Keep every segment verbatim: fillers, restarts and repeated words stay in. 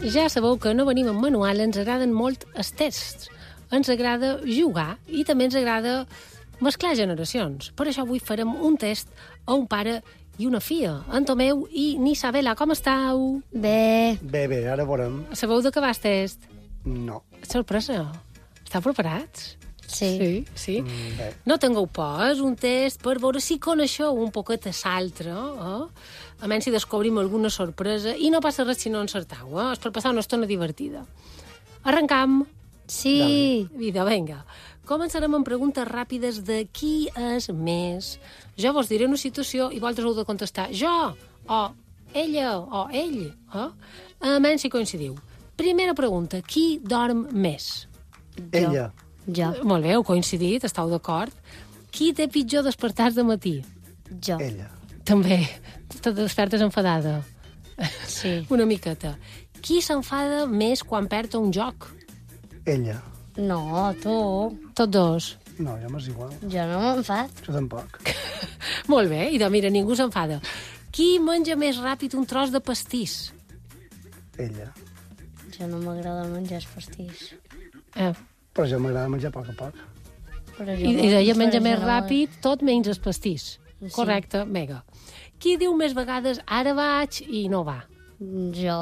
Ja sabeu que no venim amb manual, ens agraden molt els tests. Ens agrada jugar i també ens agrada mesclar generacions. Per això avui farem un test a un pare i una filla. En Tomeu i Isabela, com estàu? Bé. Bé, bé, ara veurem. Sabeu de què va el test? No. Sorpresa. Estàu preparats? Sí. Sí, sí. Mm, bé. No tingueu por, és un test per veure si coneixeu un poquet a l'altre, eh? A menys si descobrim alguna sorpresa, i no passa res si no encertau, eh? És per passar una estona divertida. Arrencam. Sí. Vida, vinga. Començarem amb preguntes ràpides de qui és més. Jo vos diré una situació i vosaltres heu de contestar jo, o ella, o ell, eh? A menys si coincidiu. Primera pregunta, qui dorm més? Ella. Jo. Molt bé, heu coincidit, estàu d'acord. Qui té pitjor despertar de matí? Jo. Ella. També. Te despertes enfadada. Sí. Una miqueta. Qui s'enfada més quan perd un joc? Ella. No, tu. Tots dos. No, ja m'és igual. Jo no m'enfad. Jo tampoc. Molt bé, i de mira, ningú s'enfada. Qui menja més ràpid un tros de pastís? Ella. Jo no m'agrada menjar pastís. Eh, Però jo m'agrada menjar a poc a poc. Però jo I, i ella menja però més jo no- ràpid, tot menys el pastís. Sí. Correcte, mega. Qui diu més vegades ara vaig i no va? Jo.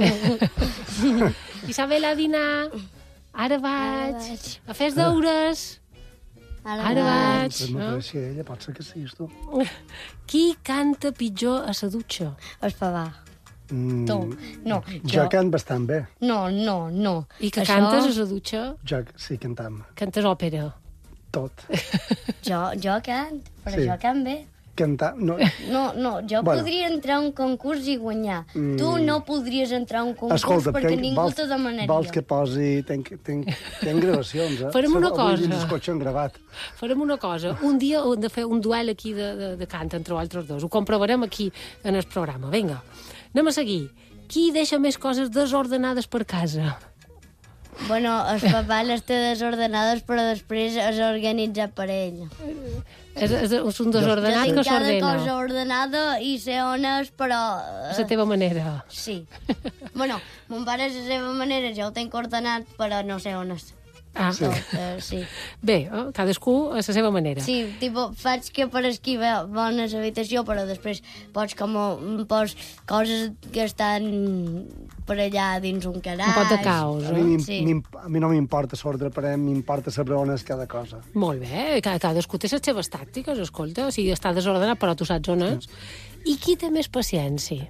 Isabel, a dinar. Ara vaig. vaig. A fer els deures. Ara vaig. Doncs no no? coneixia ella, pot ser que siguis tu. Qui canta pitjor a la dutxa? Es fa va. Mm, Tu. No, jo jo. cant bastant bé. No, no, no. I que Això- cantes a la dutxa? Jo sí, cantam. Cantes òpera. Tot. Jo, jo cant, però Sí. jo cant bé. Cantar... No, No, no, jo Bueno. podria entrar a un concurs i guanyar. Mm. Tu no podries entrar a un concurs escolta, perquè tenc, ningú vols, te demanaria. vols que posi... Tenc, tenc, tenc gravacions, eh? Farem una Avui cosa. dins el cotxe han gravat. Farem una cosa. Un dia hem de fer un duel aquí de, de, de cant entre altres dos. Ho comprovarem aquí en el programa. Vinga, anem a seguir. Qui deixa més coses desordenades per casa? Bueno, el papà les té desordenades, però després és organitzat per ell. És, és, és un Jo desordenat tinc que cada cosa s'ordena. ordenada i sé on és, però... A la teva manera. Sí. Bueno, mon pare és la seva manera, jo ho tinc ordenat, però no sé on és. Ah, Sí. Uh, sí. bé, eh, cadascú a la seva manera. Sí, tipo, faig que per aquí ve bona l'habitació, però després pots com pos coses que estan per allà dins un calaix. Un pot de caos, A mi, m'im- Sí. m'im- a mi no m'importa l'ordre, però m'importa saber on és cada cosa. Molt bé, ca- cadascú té les seves tàctiques, escolta, o sigui, està desordenat, però tu saps on és. I qui té més paciència?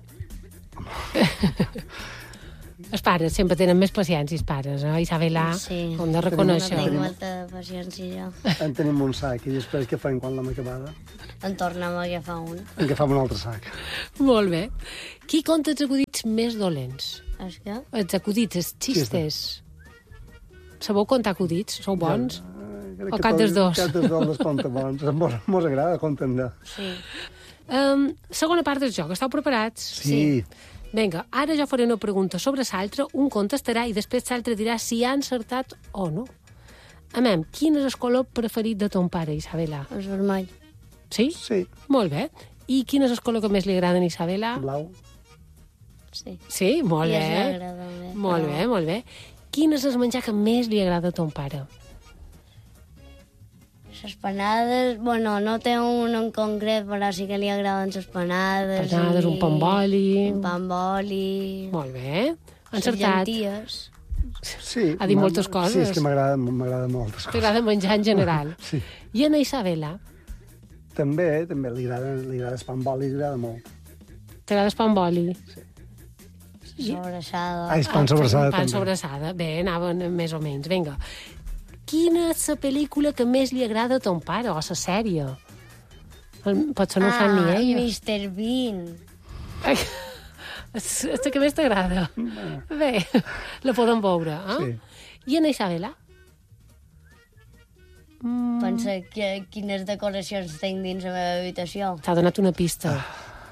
Els pares sempre tenen més paciència, els pares, eh? Isabela, Sí. hem de No reconèixer. tinc molta paciència, jo. En tenim un sac i després què fem quan l'hem acabada? En tornem a agafar un. En agafam un altre sac. Molt bé. Qui conta els acudits més dolents? És que? Els acudits, els xistes. Sabeu contar acudits? Sou bons? Crec O que cantes tots- dos? Cantes dos les compta bons. Mos, mos agrada comptar. Sí. Um, segona part del joc. Esteu preparats? Sí. Vinga, ara jo faré una pregunta sobre l'altre, un contestarà i després l'altre dirà si ha encertat o no. Amem, quin és el color preferit de ton pare, Isabela? És vermell. Sí? Sí. Molt bé. I quin és el color que més li agrada a Isabela? Blau. Sí. Sí? Molt I es bé. m'agrada més, Molt però- bé, molt bé. Quin és el menjar que més li agrada a ton pare? Les panades, bueno, no té un en concret, però sí que li agraden les panades. Panades, i- un pa amb oli. Un pa amb oli. Molt bé. Les Encertat. llenties. Sí. Ha dit m'ha- moltes coses. Sí, és que m'agrada m'agrada moltes coses. T'agrada menjar en general. Sí. I a Isabela? També, també li agrada, li agrada el pa amb oli, li agrada molt. T'agrada el pa amb oli? Sobrassada. Ah, és pan sobrassada, Pan també. sobrassada. Bé, anaven més o menys. Vinga. Quina és la pel·lícula que més li agrada a ton pare, o la sèrie? El- Potser no ho fan ni ella. mister Bean. Ai, és és la que més t'agrada. Bé, la podem veure, eh? Sí. I en Isabela? Mm. Pensa que, quines decoracions tinc dins la meva habitació. T'ha donat una pista.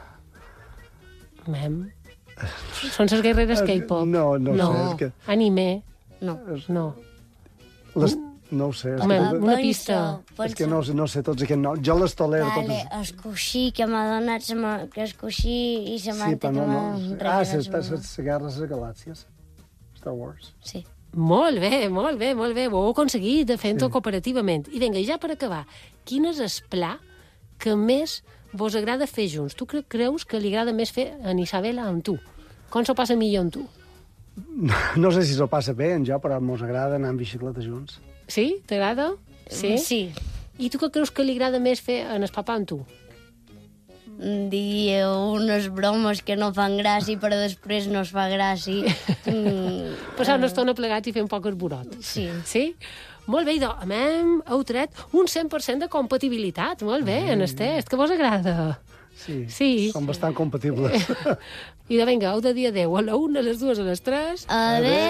Mem. Són les guerreres K-pop. No, no no. sé, és que- Anime. No. No. Les, no ho sé. És Home, que, una pista. és que no, sé- no sé tots aquests noms. Jo les tolero Vale, totes. el coixí que m'ha donat, se m'ha- que el coixí i la Sí, manta però que no, m'ha no. Ah, regalat les, sa les, mama. les guerres de galàxies. Star Wars. Sí. Molt bé, molt bé, molt bé. Ho heu aconseguit, fent-ho sí. cooperativament. I vinga, i ja per acabar, quin és el pla que més vos agrada fer junts? Tu cre creus que li agrada més fer a Isabela amb tu? Com s'ho passa millor amb tu? No, no sé si s'ho passa bé en jo, però mos agrada anar en bicicleta junts. Sí? T'agrada? Sí? Sí. I tu què creus que li agrada més fer en el papà amb tu? Dir unes bromes que no fan gràcia, però després no es fa gràcia. Mm, Passar una estona plegats i fer un poc esborot. Sí. Sí? Molt bé, idò, hem heu tret un cent per cent de compatibilitat. Molt bé, en el test, que vos agrada. Sí, Sí. som bastant compatibles. I de vinga, heu de dir adeu a la una, a les dues, a les tres. Adéu.